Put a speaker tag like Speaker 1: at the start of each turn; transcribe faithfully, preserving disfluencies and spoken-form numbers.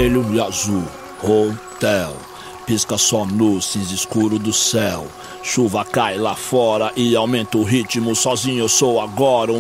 Speaker 1: vermelho e azul, hotel. Pisca só no cinza escuro do céu. Chuva cai lá fora e aumenta o ritmo. Sozinho eu sou agora um